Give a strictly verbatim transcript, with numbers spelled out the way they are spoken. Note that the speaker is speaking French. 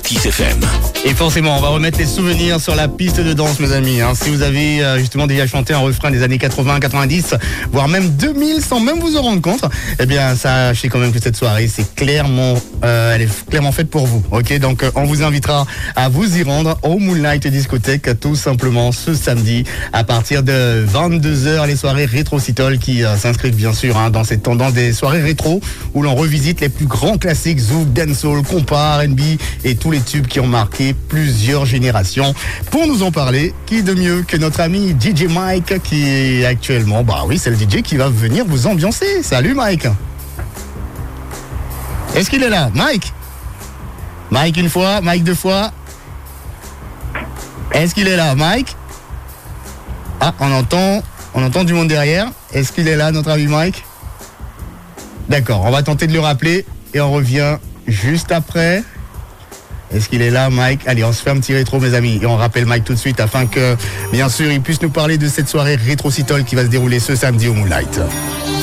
Kiss F M. Et forcément, on va remettre les souvenirs sur la piste de danse, mes amis. Hein. Si vous avez euh, justement déjà chanté un refrain des années quatre-vingts, quatre-vingt-dix, voire même deux mille, sans même vous en rendre compte, eh bien, sachez quand même que cette soirée, c'est clairement, euh, elle est clairement faite pour vous. Ok, donc euh, on vous invitera à vous y rendre au Moonlight Discothèque, tout simplement ce samedi à partir de vingt-deux heures, les soirées rétro-citol qui euh, s'inscrivent bien sûr hein, dans cette tendance des soirées rétro où l'on revisite les plus grands classiques zouk, dancehall, compas, R and B et tous les tubes qui ont marqué plusieurs générations. Pour nous en parler, qui de mieux que notre ami D J Mike qui est actuellement, bah oui, c'est le D J qui va venir vous ambiancer. Salut Mike. Est-ce qu'il est là, Mike? Mike une fois, Mike deux fois. Est-ce qu'il est là, Mike? Ah, on entend, on entend du monde derrière. Est-ce qu'il est là, notre ami Mike? D'accord, on va tenter de le rappeler et on revient juste après. Est-ce qu'il est là, Mike? Allez, on se fait un petit rétro, mes amis. Et on rappelle Mike tout de suite afin que, bien sûr, il puisse nous parler de cette soirée rétro-citol qui va se dérouler ce samedi au Moonlight.